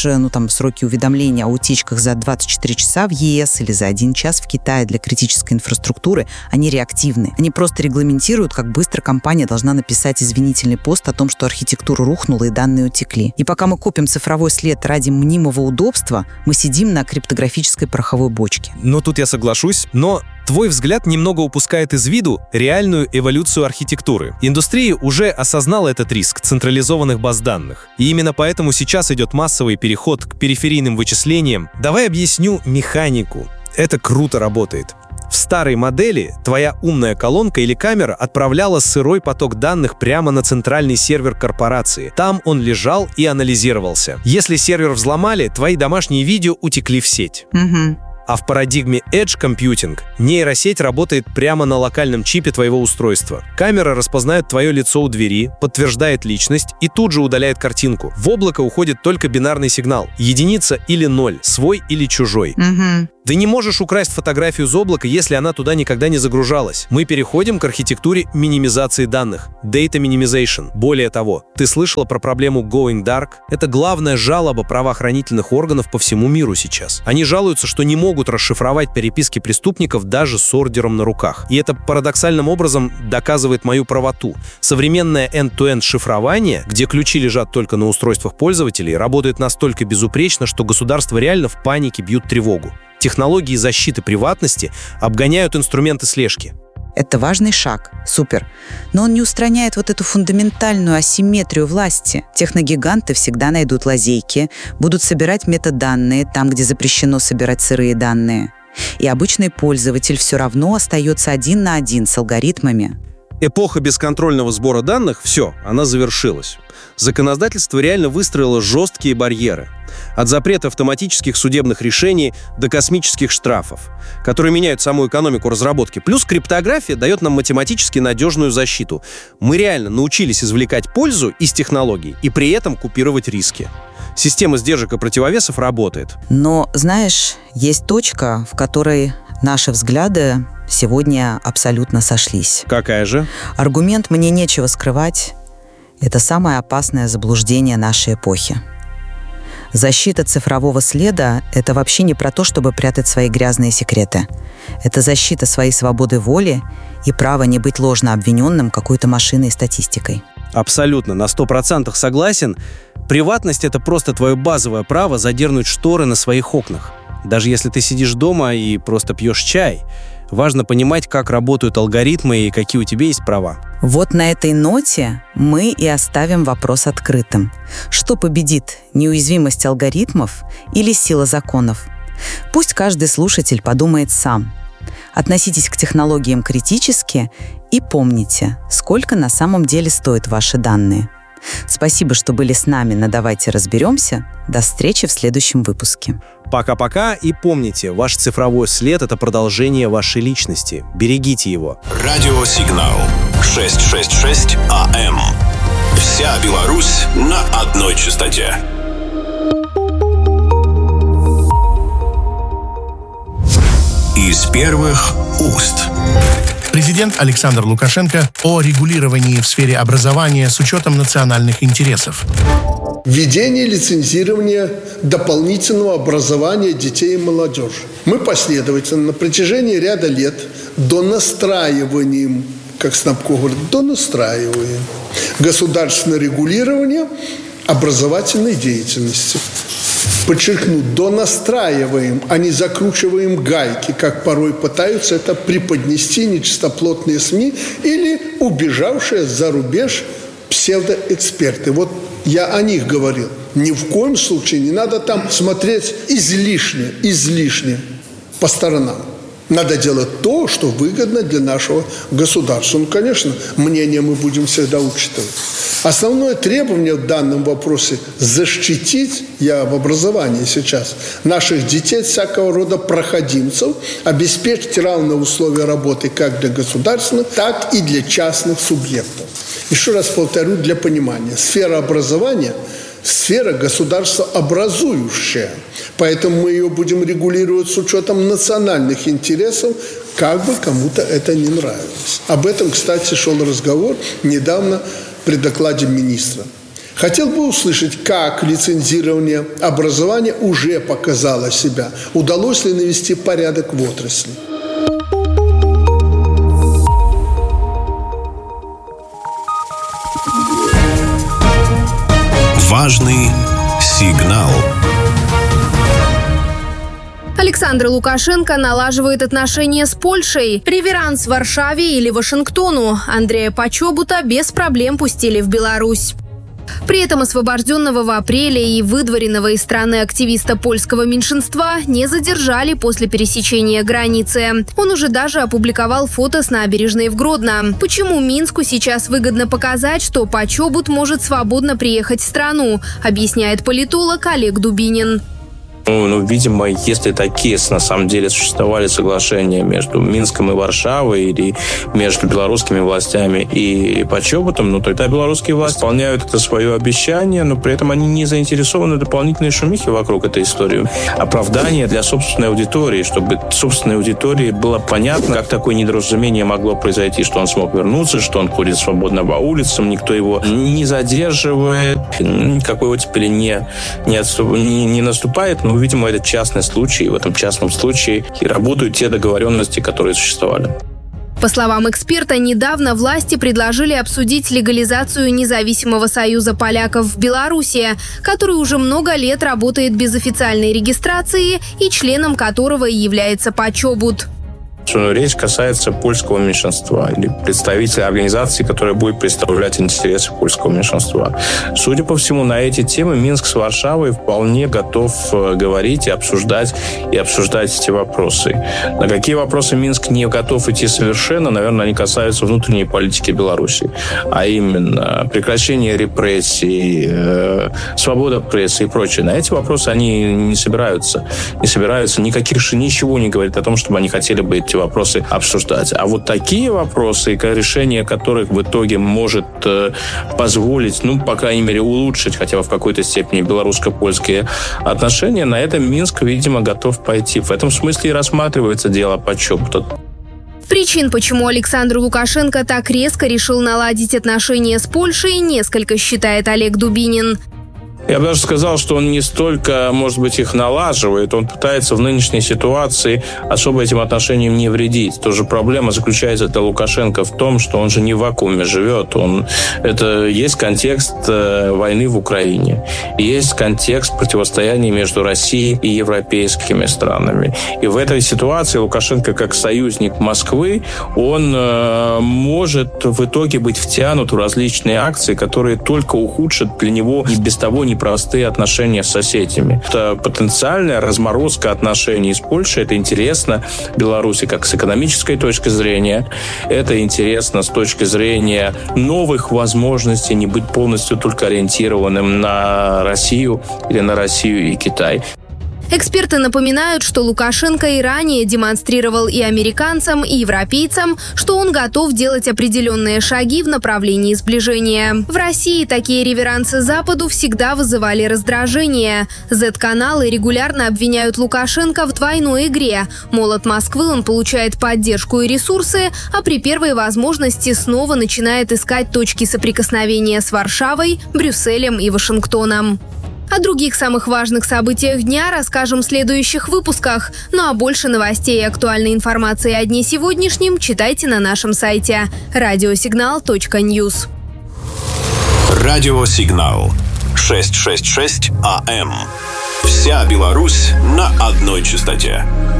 там сроки уведомления о утечках за двадцать четыре часа в ЕС или за один час в Китае для критической инфраструктуры, они реактивны. Они просто регламентируют, как быстро компания должна написать извинительный пост о том, что архитектура рухнула и данные утекли. И пока мы копим цифровой след ради мнимого удобства, мы сидим на криптографической пороховой бочке. Ну, тут я соглашусь, но твой взгляд немного упускает из виду реальную эволюцию архитектуры. Индустрия уже осознала этот риск централизованных баз данных. И именно поэтому сейчас идет массовый переход к периферийным вычислениям. Давай объясню механику. Это круто работает. В старой модели твоя умная колонка или камера отправляла сырой поток данных прямо на центральный сервер корпорации. Там он лежал и анализировался. Если сервер взломали, твои домашние видео утекли в сеть. Угу. А в парадигме Edge Computing нейросеть работает прямо на локальном чипе твоего устройства. Камера распознает твое лицо у двери, подтверждает личность и тут же удаляет картинку. В облако уходит только бинарный сигнал – единица или ноль, свой или чужой. Угу. Ты не можешь украсть фотографию из облака, если она туда никогда не загружалась. Мы переходим к архитектуре минимизации данных – Data Minimization. Более того, ты слышала про проблему Going Dark? Это главная жалоба правоохранительных органов по всему миру сейчас. Они жалуются, что не могут расшифровать переписки преступников даже с ордером на руках. И это парадоксальным образом доказывает мою правоту. Современное end-to-end шифрование, где ключи лежат только на устройствах пользователей, работает настолько безупречно, что государства реально в панике бьют тревогу. Технологии защиты приватности обгоняют инструменты слежки. Это важный шаг, супер. Но он не устраняет вот эту фундаментальную асимметрию власти. Техногиганты всегда найдут лазейки, будут собирать метаданные там, где запрещено собирать сырые данные. И обычный пользователь все равно остается один на один с алгоритмами. Эпоха бесконтрольного сбора данных, все, она завершилась. Законодательство реально выстроило жесткие барьеры. От запрета автоматических судебных решений до космических штрафов, которые меняют саму экономику разработки. Плюс криптография дает нам математически надежную защиту. Мы реально научились извлекать пользу из технологий и при этом купировать риски. Система сдержек и противовесов работает. Но, знаешь, есть точка, в которой наши взгляды сегодня абсолютно сошлись. Какая же? Аргумент «мне нечего скрывать» — это самое опасное заблуждение нашей эпохи. Защита цифрового следа — это вообще не про то, чтобы прятать свои грязные секреты. Это защита своей свободы воли и права не быть ложно обвиненным какой-то машиной и статистикой. Абсолютно, на сто процентов согласен. Приватность — это просто твое базовое право задернуть шторы на своих окнах. Даже если ты сидишь дома и просто пьешь чай, важно понимать, как работают алгоритмы и какие у тебя есть права. Вот на этой ноте мы и оставим вопрос открытым. Что победит, неуязвимость алгоритмов или сила законов? Пусть каждый слушатель подумает сам. Относитесь к технологиям критически и помните, сколько на самом деле стоят ваши данные. Спасибо, что были с нами на «Давайте разберемся». До встречи в следующем выпуске. Пока-пока и помните, ваш цифровой след — это продолжение вашей личности. Берегите его. Радиосигнал шестьсот шестьдесят шесть АМ. Вся Беларусь на одной частоте. Из первых уст. Президент Александр Лукашенко о регулировании в сфере образования с учетом национальных интересов. Введение лицензирования дополнительного образования детей и молодежи. Мы последовательно на протяжении ряда лет донастраиванием, как Снабко говорит, донастраиваем государственное регулирование образовательной деятельности. Подчеркну, донастраиваем, а не закручиваем гайки, как порой пытаются это преподнести нечистоплотные СМИ или убежавшие за рубеж псевдоэксперты. Вот я о них говорил. Ни в коем случае не надо там смотреть излишне, излишне по сторонам. Надо делать то, что выгодно для нашего государства. Ну, конечно, мнение мы будем всегда учитывать. Основное требование в данном вопросе – защитить, я в образовании сейчас, наших детей от всякого рода проходимцев, обеспечить равные условия работы как для государственных, так и для частных субъектов. Еще раз повторю для понимания. Сфера образования – сфера государствообразующая. Поэтому мы ее будем регулировать с учетом национальных интересов, как бы кому-то это не нравилось. Об этом, кстати, шел разговор недавно при докладе министра. Хотел бы услышать, как лицензирование образования уже показало себя. Удалось ли навести порядок в отрасли? Важный сигнал. Александр Лукашенко налаживает отношения с Польшей. Реверанс в Варшаве или Вашингтону. Андрея Почобута без проблем пустили в Беларусь. При этом освобожденного в апреле и выдворенного из страны активиста польского меньшинства не задержали после пересечения границы. Он уже даже опубликовал фото с набережной в Гродно. Почему Минску сейчас выгодно показать, что Почобут может свободно приехать в страну, объясняет политолог Олег Дубинин. Ну, ну, видимо, если такие, на самом деле, существовали соглашения между Минском и Варшавой или между белорусскими властями и Почобутом, ну, тогда белорусские власти выполняют это свое обещание, но при этом они не заинтересованы в дополнительной шумихе вокруг этой истории. Оправдание для собственной аудитории, чтобы собственной аудитории было понятно, как такое недоразумение могло произойти, что он смог вернуться, что он ходит свободно по улицам, никто его не задерживает, никакой оттепели не, не, отступ, не, не наступает, но видимо, это частный случай, и в этом частном случае и работают те договоренности, которые существовали. По словам эксперта, недавно власти предложили обсудить легализацию независимого союза поляков в Беларуси, который уже много лет работает без официальной регистрации и членом которого является Почобут. Речь касается польского меньшинства или представителя организации, которая будет представлять интересы польского меньшинства. Судя по всему, на эти темы Минск с Варшавой вполне готов говорить и обсуждать, и обсуждать эти вопросы. На какие вопросы Минск не готов идти совершенно, наверное, они касаются внутренней политики Беларуси. А именно прекращение репрессий, э, свобода прессы и прочее. На эти вопросы они не собираются. Не собираются, никаких, ничего не говорит о том, чтобы они хотели бы эти вопросы обсуждать. А вот такие вопросы, решение которых в итоге может э, позволить, ну, по крайней мере, улучшить хотя бы в какой-то степени белорусско-польские отношения, на этом Минск, видимо, готов пойти. В этом смысле и рассматривается дело Почобута. Причин, почему Александр Лукашенко так резко решил наладить отношения с Польшей, несколько, считает Олег Дубинин. Я бы даже сказал, что он не столько, может быть, их налаживает, он пытается в нынешней ситуации особо этим отношениям не вредить. Тоже проблема заключается для Лукашенко в том, что он же не в вакууме живет. Он, это есть контекст э, войны в Украине, есть контекст противостояния между Россией и европейскими странами. И в этой ситуации Лукашенко, как союзник Москвы, он э, может в итоге быть втянут в различные акции, которые только ухудшат для него и без того не непростые отношения с соседями. Это потенциальная разморозка отношений с Польшей. Это интересно Беларуси как с экономической точки зрения. Это интересно с точки зрения новых возможностей не быть полностью только ориентированным на Россию или на Россию и Китай. Эксперты напоминают, что Лукашенко и ранее демонстрировал и американцам, и европейцам, что он готов делать определенные шаги в направлении сближения. В России такие реверансы Западу всегда вызывали раздражение. зет-каналы регулярно обвиняют Лукашенко в двойной игре. Мол, от Москвы он получает поддержку и ресурсы, а при первой возможности снова начинает искать точки соприкосновения с Варшавой, Брюсселем и Вашингтоном. О других самых важных событиях дня расскажем в следующих выпусках. Ну а больше новостей и актуальной информации о дне сегодняшнем читайте на нашем сайте радиосигнал точка ньюс. Радиосигнал шестьсот шестьдесят шесть АМ. Вся Беларусь на одной частоте.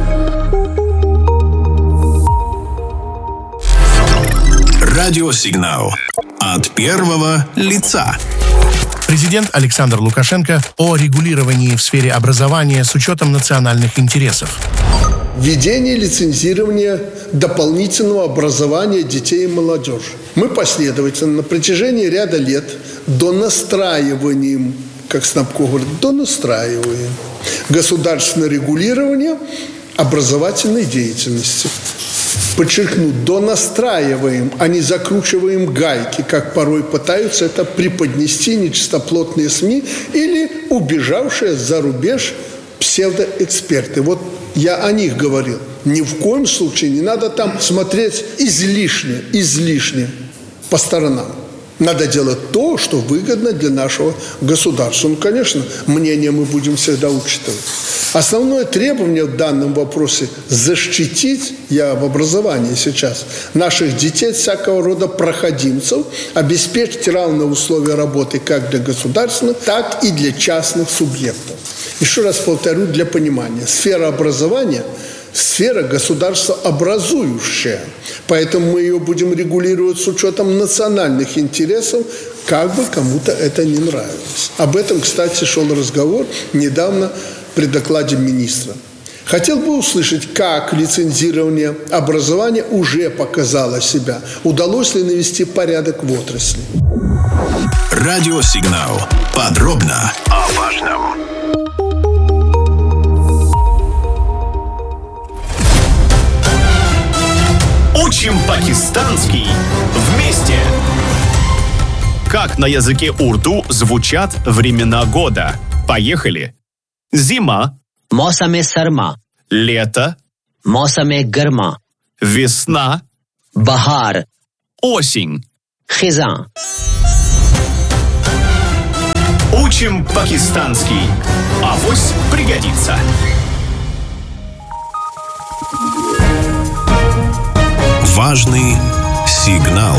Радиосигнал от первого лица. Президент Александр Лукашенко о регулировании в сфере образования с учетом национальных интересов. Введение лицензирования дополнительного образования детей и молодежи. Мы последовательно на протяжении ряда лет донастраиванием, как Снабко говорит, донастраиваем государственное регулирование образовательной деятельности. Подчеркну, донастраиваем, а не закручиваем гайки, как порой пытаются это преподнести нечистоплотные СМИ или убежавшие за рубеж псевдоэксперты. Вот я о них говорил. Ни в коем случае не надо там смотреть излишне, излишне по сторонам. Надо делать то, что выгодно для нашего государства. Ну, конечно, мнение мы будем всегда учитывать. Основное требование в данном вопросе – защитить, я об образовании сейчас, наших детей от всякого рода проходимцев, обеспечить равные условия работы как для государственных, так и для частных субъектов. Еще раз повторю для понимания. Сфера образования – сфера государствообразующая. Поэтому мы ее будем регулировать с учетом национальных интересов, как бы кому-то это не нравилось. Об этом, кстати, шел разговор недавно при докладе министра. Хотел бы услышать, как лицензирование образования уже показало себя. Удалось ли навести порядок в отрасли? Радиосигнал. Подробно о важном. Учим пакистанский вместе! Как на языке урду звучат времена года? Поехали! Зима. Мосаме сарма. Лето. Мосаме гарма. Весна. Бахар. Осень. Хизан. Учим пакистанский. Авось пригодится. Важный сигнал.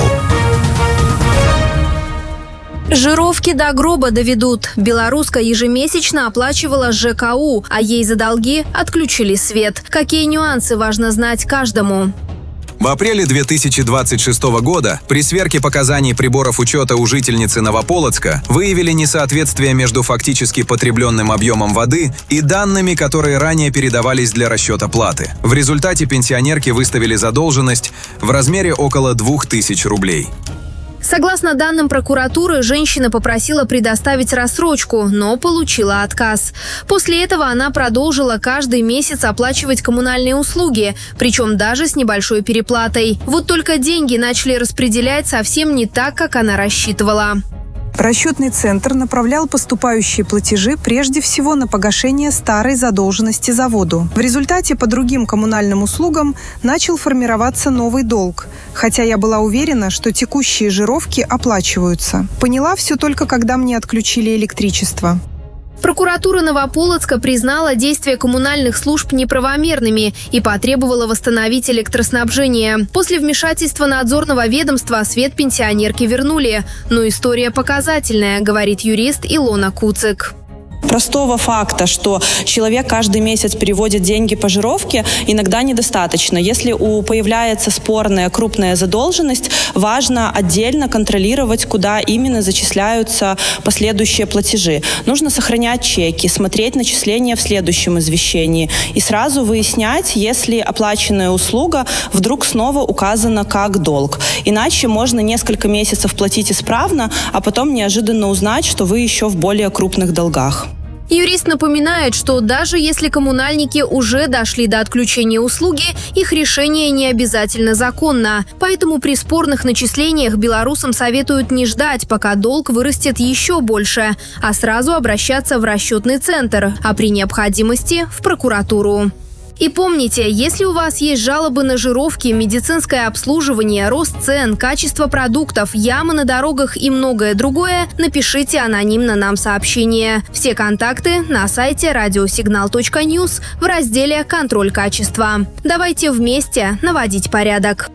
Жировки до гроба доведут. Белоруска ежемесячно оплачивала ЖКУ, а ей за долги отключили свет. Какие нюансы важно знать каждому? В апреле две тысячи двадцать шестого года при сверке показаний приборов учета у жительницы Новополоцка выявили несоответствие между фактически потребленным объемом воды и данными, которые ранее передавались для расчета платы. В результате пенсионерке выставили задолженность в размере около двух тысяч рублей. Согласно данным прокуратуры, женщина попросила предоставить рассрочку, но получила отказ. После этого она продолжила каждый месяц оплачивать коммунальные услуги, причем даже с небольшой переплатой. Вот только деньги начали распределять совсем не так, как она рассчитывала. Расчетный центр направлял поступающие платежи прежде всего на погашение старой задолженности за воду. В результате по другим коммунальным услугам начал формироваться новый долг. Хотя я была уверена, что текущие жировки оплачиваются. Поняла все только, когда мне отключили электричество. Прокуратура Новополоцка признала действия коммунальных служб неправомерными и потребовала восстановить электроснабжение. После вмешательства надзорного ведомства свет пенсионерки вернули. Но история показательная, говорит юрист Илона Куцик. Простого факта, что человек каждый месяц переводит деньги по жировке, иногда недостаточно. Если у появляется спорная крупная задолженность, важно отдельно контролировать, куда именно зачисляются последующие платежи. Нужно сохранять чеки, смотреть начисления в следующем извещении и сразу выяснять, если оплаченная услуга вдруг снова указана как долг. Иначе можно несколько месяцев платить исправно, а потом неожиданно узнать, что вы еще в более крупных долгах. Юрист напоминает, что даже если коммунальники уже дошли до отключения услуги, их решение не обязательно законно. Поэтому при спорных начислениях белорусам советуют не ждать, пока долг вырастет еще больше, а сразу обращаться в расчетный центр, а при необходимости – в прокуратуру. И помните, если у вас есть жалобы на жировки, медицинское обслуживание, рост цен, качество продуктов, ямы на дорогах и многое другое, напишите анонимно нам сообщение. Все контакты на сайте радиосигнал точка ньюс в разделе «Контроль качества». Давайте вместе наводить порядок.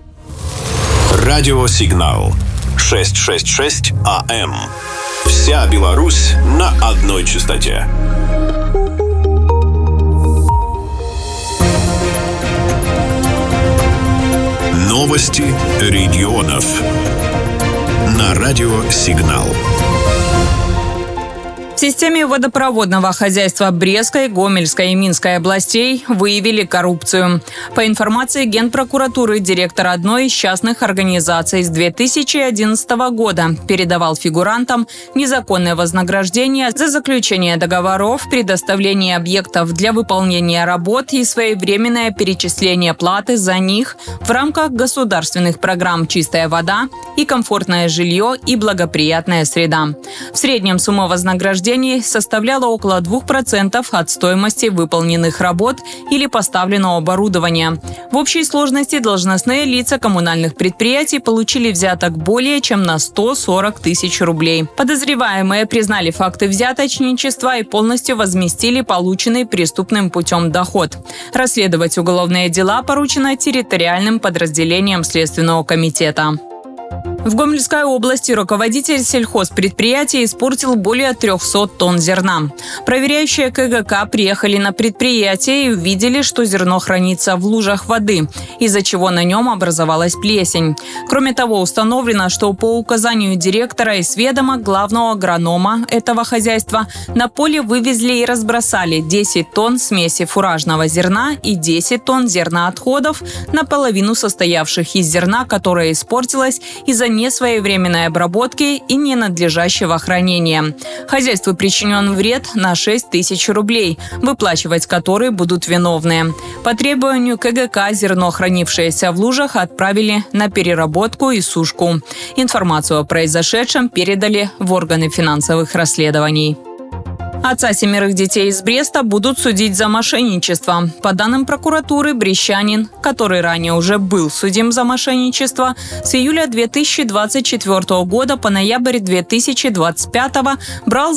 Радиосигнал. шестьсот шестьдесят шесть АМ. Вся Беларусь на одной частоте. Новости регионов. На радио «Сигнал». В системе водопроводного хозяйства Брестской, Гомельской и Минской областей выявили коррупцию. По информации Генпрокуратуры, директор одной из частных организаций с две тысячи одиннадцатого года передавал фигурантам незаконное вознаграждение за заключение договоров, предоставление объектов для выполнения работ и своевременное перечисление платы за них в рамках государственных программ «Чистая вода» и «Комфортное жилье» и «Благоприятная среда». В среднем сумма вознаграждения повреждений составляла около двух процентов от стоимости выполненных работ или поставленного оборудования. В общей сложности должностные лица коммунальных предприятий получили взяток более чем на сто сорок тысяч рублей. Подозреваемые признали факты взяточничества и полностью возместили полученный преступным путем доход. Расследовать уголовные дела поручено территориальным подразделениям Следственного комитета. В Гомельской области руководитель сельхозпредприятия испортил более трехсот тонн зерна. Проверяющие ка гэ ка приехали на предприятие и увидели, что зерно хранится в лужах воды, из-за чего на нем образовалась плесень. Кроме того, установлено, что по указанию директора и с ведома главного агронома этого хозяйства на поле вывезли и разбросали десять тонн смеси фуражного зерна и десять тонн зерноотходов, наполовину состоявших из зерна, которое испортилось из-за несвоевременной обработки и ненадлежащего хранения. Хозяйству причинен вред на шесть тысяч рублей, выплачивать которые будут виновные. По требованию ка гэ ка зерно, хранившееся в лужах, отправили на переработку и сушку. Информацию о произошедшем передали в органы финансовых расследований. Отца семерых детей из Бреста будут судить за мошенничество. По данным прокуратуры, брестчанин, который ранее уже был судим за мошенничество, с июля две тысячи двадцать четвёртого года по ноябрь две тысячи двадцать пятого брал